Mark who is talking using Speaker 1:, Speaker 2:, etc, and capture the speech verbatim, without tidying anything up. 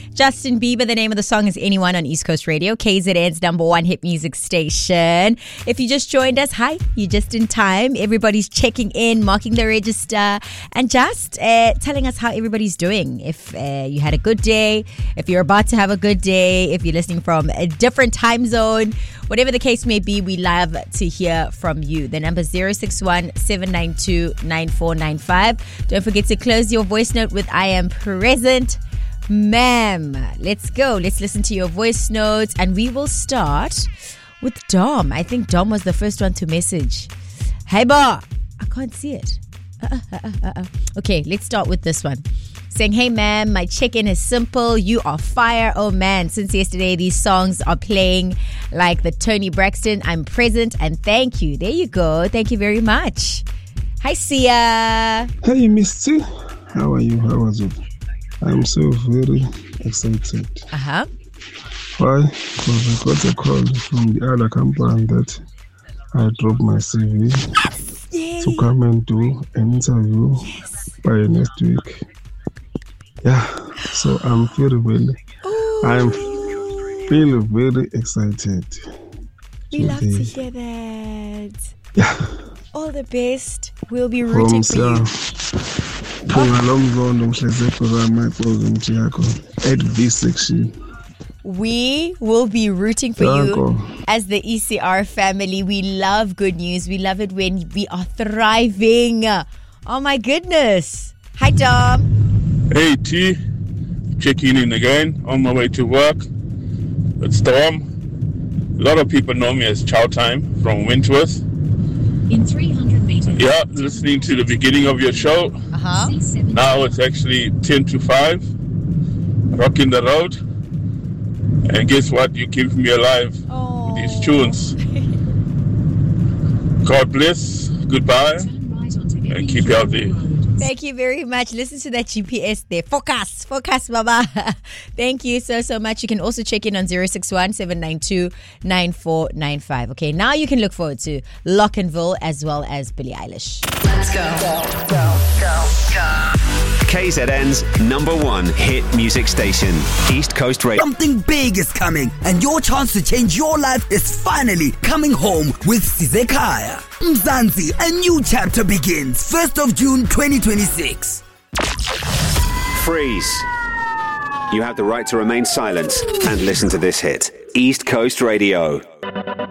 Speaker 1: Justin Bieber. The name of the song is Anyone on East Coast Radio, K Z N's number one hit music station. If you just joined us, hi, you're just in time. Everybody's checking in, marking the register, and just uh, telling us how everybody's doing. If uh, you had a good day, if you're about to have a good day, if you're listening from a different time zone, whatever the case may be, we love to hear from you. The number is zero six one, seven nine two, nine four nine five. Don't forget to close your voice note with I am present, ma'am. Let's go. Let's listen to your voice notes, and we will start with Dom. I think Dom was the first one to message. Hey, ba. I can't see it. Uh, uh, uh, uh, uh. Okay, let's start with this one. Saying, hey, ma'am, my check-in is simple. You are fire. Oh, man. Since yesterday, these songs are playing like the Tony Braxton. I'm present and thank you. There you go. Thank you very much. Hi, Sia.
Speaker 2: Hey, Mister. How are you? How was it? I'm so very excited.
Speaker 1: Uh-huh.
Speaker 2: Why? Because I got a call from the other company that I dropped my C V
Speaker 1: yes.
Speaker 2: to come and do an interview
Speaker 1: yes.
Speaker 2: by next week. Yeah, so I'm very, very,
Speaker 1: Ooh.
Speaker 2: I'm feeling very excited.
Speaker 1: We
Speaker 2: today.
Speaker 1: love to hear that.
Speaker 2: Yeah.
Speaker 1: All the best. We'll be rooting for you.
Speaker 2: At V section.
Speaker 1: We will be rooting for you as the E C R family. We love good news. We love it when we are thriving. Oh my goodness. Hi, Dom.
Speaker 3: Hey, T. Checking in again on my way to work. It's Dom. A lot of people know me as Chow Time from Wentworth.
Speaker 4: In three hundred meters.
Speaker 3: Yeah, listening to the beginning of your show.
Speaker 1: Uh-huh.
Speaker 3: Now it's actually ten to five. Rocking the road. And guess what? You keep me alive
Speaker 1: oh.
Speaker 3: with these tunes. God bless. Goodbye. And keep healthy.
Speaker 1: Thank you very much. Listen to that G P S there. Focus. Focus, Baba. Thank you so, so much. You can also check in on zero six one, seven nine two, nine four nine five. Okay, now you can look forward to Lockenville as well as Billie Eilish.
Speaker 4: Let's go. Go, go, go, go.
Speaker 5: K Z N's number one hit music station, East Coast Radio.
Speaker 6: Something big is coming, and your chance to change your life is finally coming home with Sizekaya. Mzansi, a new chapter begins first of June twenty twenty-six.
Speaker 5: Freeze. You have the right to remain silent and listen to this hit. East Coast Radio.